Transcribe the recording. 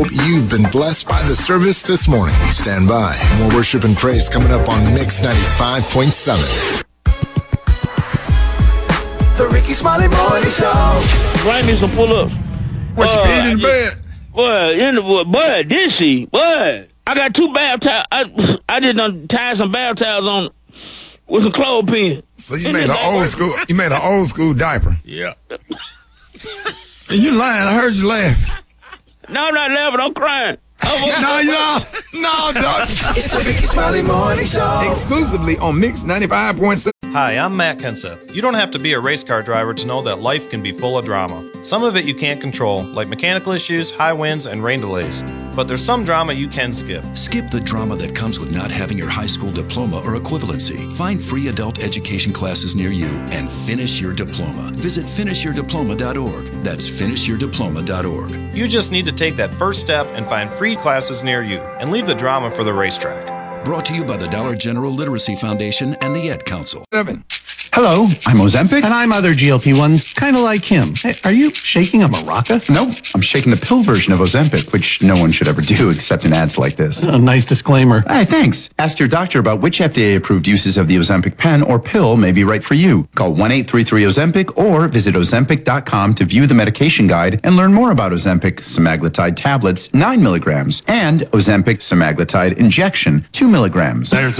hope you've been blessed by the service this morning. Stand by. More worship and praise coming up on Mix 95.7. The Ricky Smiley Morning Show. Bring me some pull-ups. What's she in the bed? Boy, did she? Boy, I got 2 bath towels. I just done tied some bath towels on with some clothespin. So you made an old school. You made an old school diaper. Yeah. And you lying? I heard you laugh. No, I'm not laughing. I'm crying. No, you don't. No, don't. It's the Ricky Smiley Morning Show. Exclusively on Mix 95.7. Hi, I'm Matt Kenseth. You don't have to be a race car driver to know that life can be full of drama. Some of it you can't control, like mechanical issues, high winds, and rain delays. But there's some drama you can skip. Skip the drama that comes with not having your high school diploma or equivalency. Find free adult education classes near you and finish your diploma. Visit finishyourdiploma.org. That's finishyourdiploma.org. You just need to take that first step and find free classes near you, and leave the drama for the racetrack. Brought to you by the Dollar General Literacy Foundation and the Ed Council. 7. Hello, I'm Ozempic. And I'm other GLP-1s, kind of like him. Hey, are you shaking a maraca? Nope, I'm shaking the pill version of Ozempic, which no one should ever do except in ads like this. A nice disclaimer. Hey, thanks. Ask your doctor about which FDA-approved uses of the Ozempic pen or pill may be right for you. Call 1-833-OZEMPIC or visit Ozempic.com to view the medication guide and learn more about Ozempic semaglutide tablets, 9 milligrams, and Ozempic semaglutide injection, 2 milligrams. There's